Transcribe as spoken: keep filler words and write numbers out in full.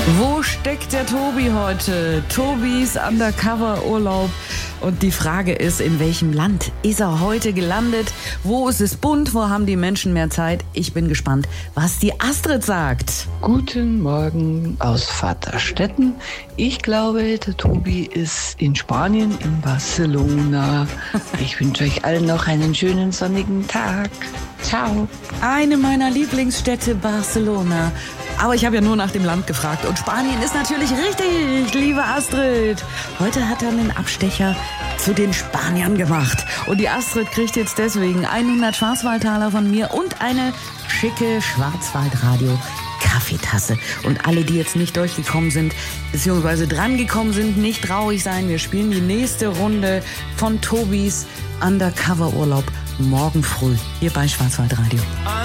Wo steckt der Tobi heute? Tobis Undercover-Urlaub. Und die Frage ist, in welchem Land ist er heute gelandet? Wo ist es bunt? Wo haben die Menschen mehr Zeit? Ich bin gespannt, was die Astrid sagt. Guten Morgen aus Vaterstetten. Ich glaube, der Tobi ist in Spanien, in Barcelona. Ich wünsche euch allen noch einen schönen sonnigen Tag. Ciao. Eine meiner Lieblingsstädte, Barcelona. Aber ich habe ja nur nach dem Land gefragt. Und Spanien ist natürlich richtig, liebe Astrid. Heute hat er einen Abstecher zu den Spaniern gemacht. Und die Astrid kriegt jetzt deswegen hundert Schwarzwaldtaler von mir und eine schicke Schwarzwaldradio Kaffeetasse. Und alle, die jetzt nicht durchgekommen sind, beziehungsweise drangekommen sind, nicht traurig sein. Wir spielen die nächste Runde von Tobis Undercover-Urlaub morgen früh hier bei Schwarzwaldradio.